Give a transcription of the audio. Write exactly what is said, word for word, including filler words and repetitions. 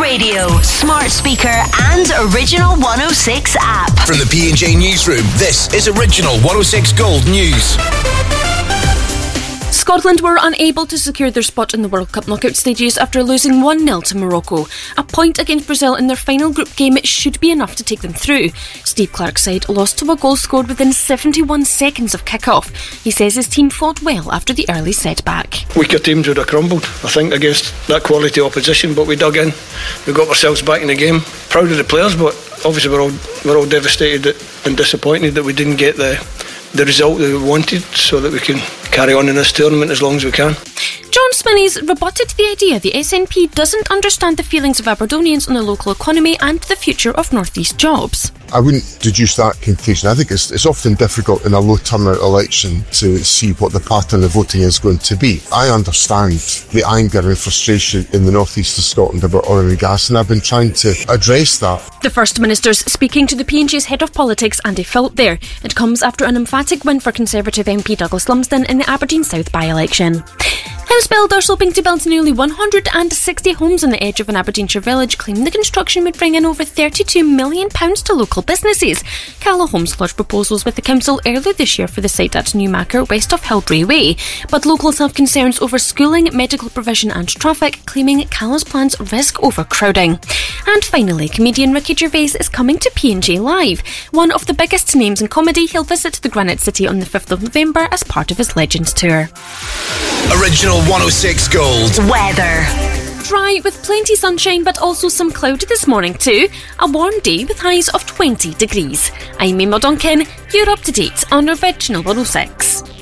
radio, smart speaker and Original one oh six app. From the P and J Newsroom, this is Original one oh six Gold News. Scotland were unable to secure their spot in the World Cup knockout stages after losing one nil to Morocco. A point against Brazil in their final group game should be enough to take them through. Steve Clarke's side lost to a goal scored within seventy-one seconds of kick-off. He says his team fought well after the early setback. Weaker teams would have crumbled, I think, against that quality opposition, but we dug in. We got ourselves back in the game. Proud of the players, but obviously we're all, we're all devastated and disappointed that we didn't get the the result that we wanted, so that we can carry on in this tournament as long as we can. John Spinneys rebutted the idea the S N P doesn't understand the feelings of Aberdonians on the local economy and the future of North East jobs. I wouldn't deduce that conclusion. I think it's, it's often difficult in a low turnout election to see what the pattern of voting is going to be. I understand the anger and frustration in the North East of Scotland about oil and gas, and I've been trying to address that. The First Minister's speaking to the P and J's head of politics, Andy Philp there. It comes after an emphatic win for Conservative M P Douglas Lumsden in the Aberdeen South by-election. House builders hoping to build nearly one hundred sixty homes on the edge of an Aberdeenshire village claim the construction would bring in over thirty-two million pounds to local businesses. Cala Homes lodged proposals with the council earlier this year for the site at Newmarket, west of Hillbray Way. But locals have concerns over schooling, medical provision and traffic, claiming Cala's plans risk overcrowding. And finally, comedian Ricky Gervais is coming to P and J Live. One of the biggest names in comedy, he'll visit the Granite City on the fifth of November as part of his Legends tour. Original one oh six Gold Weather. Dry with plenty sunshine but also some cloud this morning too. A warm day with highs of twenty degrees. I'm Emma Duncan. You're up to date on Original one oh six.